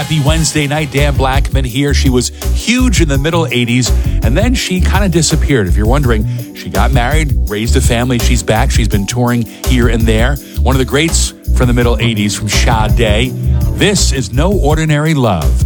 Happy Wednesday night. Dan Blackman here. She was huge in the middle 80s, and then she kind of disappeared. If you're wondering, she got married, raised a family. She's back. She's been touring here and there. One of the greats from the middle 80s from Sade. This is No Ordinary Love.